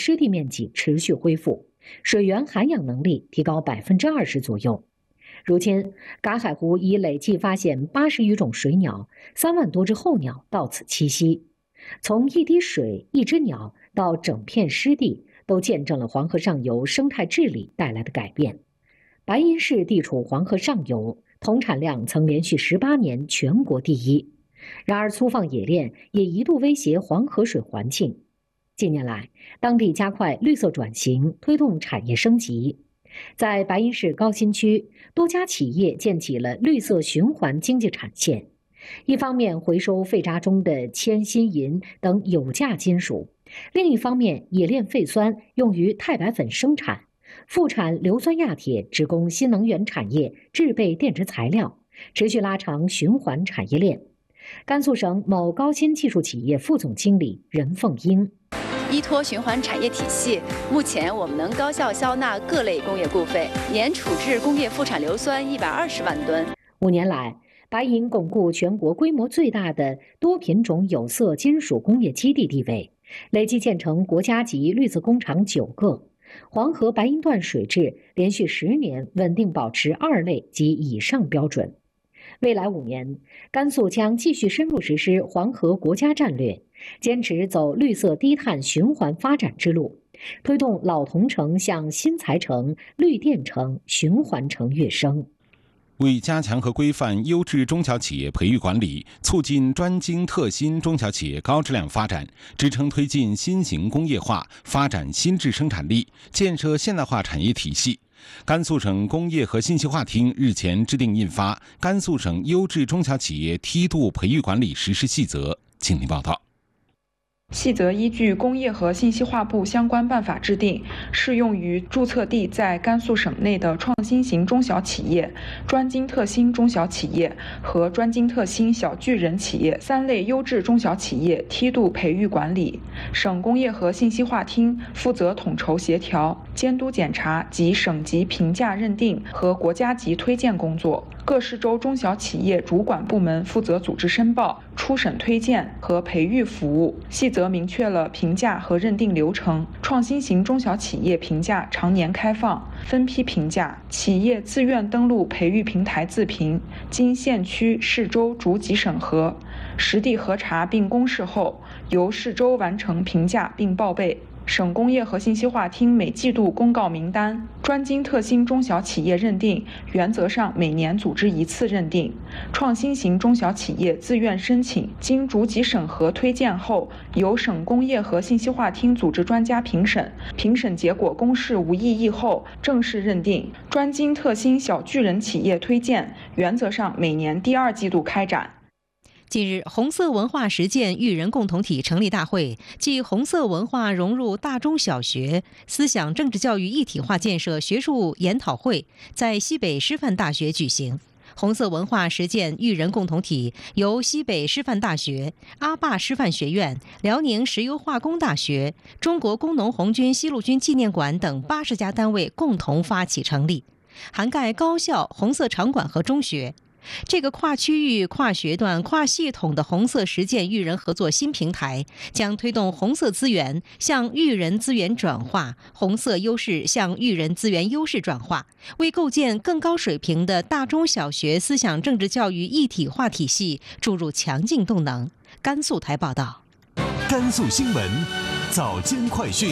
湿地面积持续恢复，水源涵养能力提高20%左右。如今，嘎海湖已累计发现80余种水鸟，3万多只候鸟到此栖息。从一滴水、一只鸟到整片湿地，都见证了黄河上游生态治理带来的改变。白银市地处黄河上游，统产量曾连续18年全国第一。然而，粗放冶炼也一度威胁黄河水环境。近年来，当地加快绿色转型，推动产业升级。在白银市高新区，多家企业建起了绿色循环经济产线。一方面回收废渣中的铅、锌、银等有价金属，另一方面冶炼废酸用于钛白粉生产，复产硫酸亚铁只供新能源产业制备电池材料，持续拉长循环产业链。甘肃省某高新技术企业副总经理任凤英。 依托循环产业体系，目前我们能高效消纳各类工业固废，年处置工业复产硫酸120万吨。 5年来，白银巩固全国规模最大的多品种有色金属工业基地地位，累计建成国家级绿色工厂9个。黄河白银段水质连续10年稳定保持2类及以上标准。未来5年，甘肃将继续深入实施黄河国家战略，坚持走绿色低碳循环发展之路，推动老同城向新材城、绿电城、循环城跃升。 为加强和规范优质中小企业培育管理，促进专精特新中小企业高质量发展，支撑推进新型工业化，发展新质生产力，建设现代化产业体系，甘肃省工业和信息化厅日前制定印发《甘肃省优质中小企业梯度培育管理实施细则》。请听报道。 细则依据工业和信息化部相关办法制定，适用于注册地在甘肃省内的创新型中小企业、专精特新中小企业和专精特新小巨人企业3类优质中小企业梯度培育管理。省工业和信息化厅负责统筹协调、监督检查及省级评价认定和国家级推荐工作。各市州中小企业主管部门负责组织申报、初审推荐和培育服务。细则明确了评价和认定流程。创新型中小企业评价常年开放，分批评价，企业自愿登录培育平台自评，经县区、市州逐级审核，实地核查并公示后，由市州完成评价并报备。省工业和信息化厅每季度公告名单，专精特新中小企业认定原则上每年组织1次认定，创新型中小企业自愿申请，经逐级审核推荐后，由省工业和信息化厅组织专家评审，评审结果公示无异议后正式认定。专精特新小巨人企业推荐原则上每年第2季度开展。 近日，红色文化实践育人共同体成立大会暨红色文化融入大中小学思想政治教育一体化建设学术研讨会在西北师范大学举行。红色文化实践育人共同体由西北师范大学、阿坝师范学院、辽宁石油化工大学、中国工农红军西路军纪念馆等80家单位共同发起成立，涵盖高校、红色场馆和中学。这个跨区域、跨学段、跨系统的红色实践育人合作新平台，将推动红色资源向育人资源转化，红色优势向育人资源优势转化，为构建更高水平的大中小学思想政治教育一体化体系注入强劲动能。甘肃台报道。 甘肃新闻早间快讯。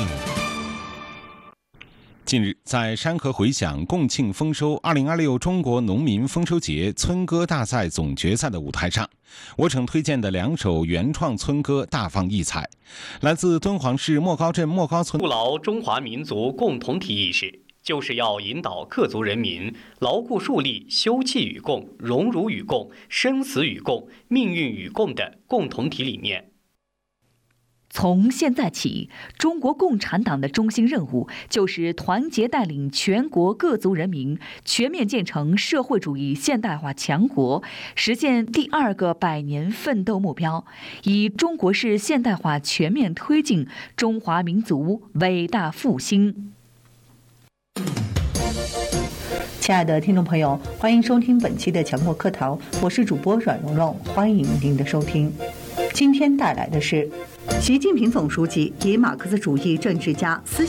近日，在山河回响共庆丰收2026中国农民丰收节村歌大赛总决赛的舞台上，我省推荐的2首原创村歌大放异彩。来自敦煌市莫高镇莫高村， 筑牢中华民族共同体意识，就是要引导各族人民牢固树立休戚与共、荣辱与共、生死与共、命运与共的共同体理念。 从现在起，中国共产党的中心任务就是团结带领全国各族人民全面建成社会主义现代化强国，实现第2个100年奋斗目标，以中国式现代化全面推进中华民族伟大复兴。 亲爱的听众朋友，欢迎收听本期的强国课堂，我是主播阮蓉蓉，欢迎您的收听。 今天带来的是，习近平总书记以马克思主义政治家思